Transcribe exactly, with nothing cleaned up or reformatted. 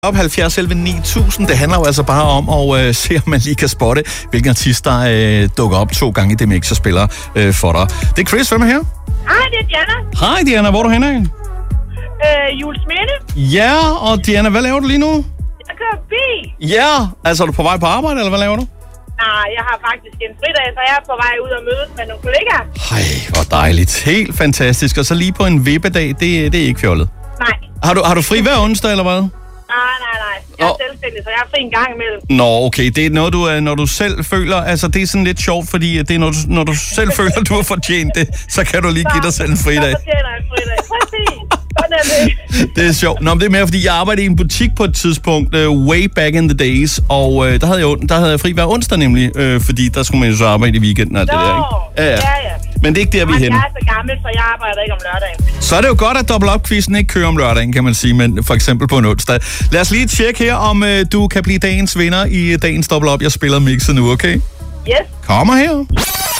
Op halvfjerds elleve ni tusind. Det handler jo altså bare om at øh, se, om man lige kan spotte, hvilken artist, der øh, dukker op to gange i det mix og spiller øh, for dig. Det er Chris. Hvem er her? Hej, det er Diana. Hej Diana, hvor er du henne? Øh, Juelsminde. Ja, og Diana, hvad laver du lige nu? Jeg kører bil. Ja, altså er du på vej på arbejde, eller hvad laver du? Nej, jeg har faktisk en fridag, så jeg er på vej ud og mødes med nogle kollegaer. Hej, hvor dejligt. Helt fantastisk. Og så lige på en vippedag, det, det er ikke fjollet. Nej. Har du, har du fri hver onsdag, eller hvad? Nej, nej, nej. Jeg er oh. selvstændig, så jeg er fri en gang imellem. Nå, okay. Det er noget, du, når du selv føler... Altså, det er sådan lidt sjovt, fordi det er, når du, når du selv føler, du har fortjent det, så kan du lige give dig selv en fridag. Så fortjener jeg en fridag. Præcis. Sådan er det. Det er sjovt. Nå, men det er mere, fordi jeg arbejdede i en butik på et tidspunkt, uh, way back in the days, og uh, der, havde jeg, der havde jeg fri hver onsdag nemlig, uh, fordi der skulle man jo så arbejde i weekenden og alt Nå, det der, ikke? Ja, ja. ja, ja. Men det er ikke der, vi er henne. Jeg er så gammel, så jeg arbejder ikke om lørdagen. Så er det jo godt, at Double Up-quizzen ikke kører om lørdagen, kan man sige, men for eksempel på en onsdag. Lad os lige tjekke her, om uh, du kan blive dagens vinder i dagens Double Up. Jeg spiller mixet nu, okay? Yes. Kommer her.